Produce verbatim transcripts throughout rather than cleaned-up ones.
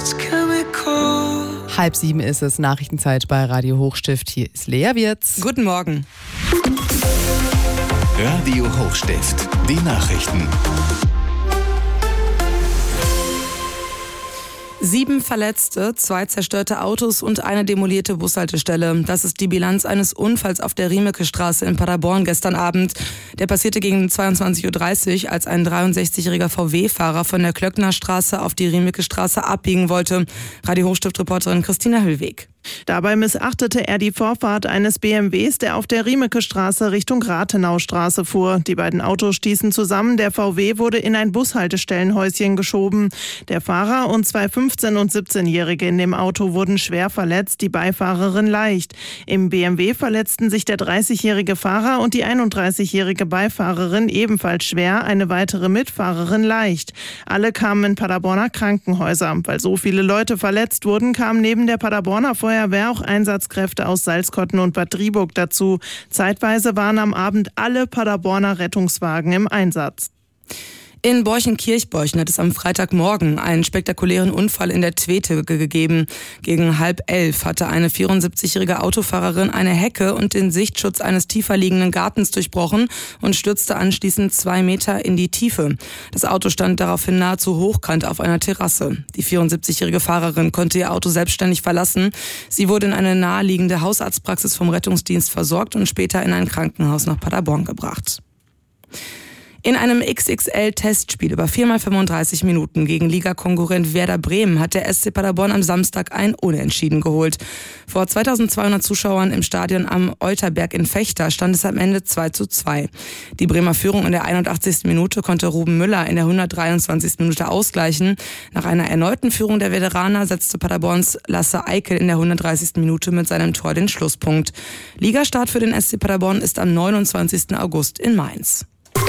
Halb sieben ist es, Nachrichtenzeit bei Radio Hochstift. Hier ist Lea Wirz. Guten Morgen. Radio Hochstift, die Nachrichten. Sieben Verletzte, zwei zerstörte Autos und eine demolierte Bushaltestelle. Das ist die Bilanz eines Unfalls auf der Riemeke-Straße in Paderborn gestern Abend. Der passierte gegen zweiundzwanzig Uhr dreißig, als ein dreiundsechzigjähriger V W-Fahrer von der Klöcknerstraße auf die Riemeke-Straße abbiegen wollte. Radio Hochstift-Reporterin Christina Hüllweg. Dabei missachtete er die Vorfahrt eines B M Ws, der auf der Riemeke-Straße Richtung Rathenaustraße fuhr. Die beiden Autos stießen zusammen. Der V W wurde in ein Bushaltestellenhäuschen geschoben. Der Fahrer und zwei fünfzehn- und siebzehnjährige in dem Auto wurden schwer verletzt, die Beifahrerin leicht. Im B M W verletzten sich der dreißigjährige Fahrer und die einunddreißigjährige Beifahrerin ebenfalls schwer, eine weitere Mitfahrerin leicht. Alle kamen in Paderborner Krankenhäuser. Weil so viele Leute verletzt wurden, kamen neben der Paderborner Feuerwehr auch Einsatzkräfte aus Salzkotten und Bad Driburg dazu. Zeitweise waren am Abend alle Paderborner Rettungswagen im Einsatz. In Borchenkirch-Borchen hat es am Freitagmorgen einen spektakulären Unfall in der Twete gegeben. Gegen halb elf hatte eine vierundsiebzigjährige Autofahrerin eine Hecke und den Sichtschutz eines tiefer liegenden Gartens durchbrochen und stürzte anschließend zwei Meter in die Tiefe. Das Auto stand daraufhin nahezu hochkant auf einer Terrasse. Die vierundsiebzigjährige Fahrerin konnte ihr Auto selbstständig verlassen. Sie wurde in eine naheliegende Hausarztpraxis vom Rettungsdienst versorgt und später in ein Krankenhaus nach Paderborn gebracht. In einem X X L-Testspiel über vier mal fünfunddreißig Minuten gegen Ligakonkurrent Werder Bremen hat der S C Paderborn am Samstag ein Unentschieden geholt. Vor zweitausendzweihundert Zuschauern im Stadion am Euterberg in Vechta stand es am Ende zwei zu zwei. Die Bremer Führung in der einundachtzigsten Minute konnte Ruben Müller in der hundertdreiundzwanzigsten Minute ausgleichen. Nach einer erneuten Führung der Veteraner setzte Paderborns Lasse Eikel in der hundertdreißigsten Minute mit seinem Tor den Schlusspunkt. Ligastart für den S C Paderborn ist am neunundzwanzigsten August in Mainz.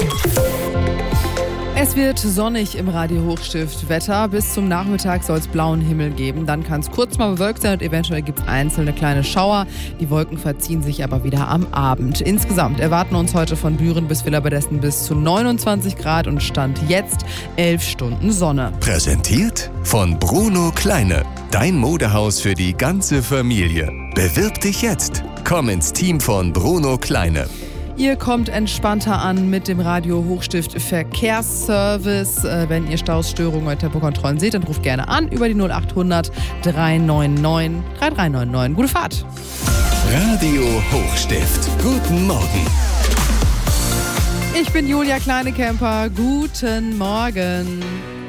Es wird sonnig im Radio Hochstift. Wetter. Bis zum Nachmittag soll es blauen Himmel geben. Dann kann es kurz mal bewölkt sein und eventuell gibt es einzelne kleine Schauer. Die Wolken verziehen sich aber wieder am Abend. Insgesamt erwarten uns heute von Büren bis Villaberdessen bis zu neunundzwanzig Grad und Stand jetzt elf Stunden Sonne. Präsentiert von Bruno Kleine. Dein Modehaus für die ganze Familie. Bewirb dich jetzt. Komm ins Team von Bruno Kleine. Ihr kommt entspannter an mit dem Radio Hochstift Verkehrsservice. Wenn ihr Staus, Störungen oder Tempokontrollen seht, dann ruft gerne an über die null achthundert drei neun neun drei drei neun neun. Gute Fahrt. Radio Hochstift. Guten Morgen. Ich bin Julia Kleinekemper. Guten Morgen.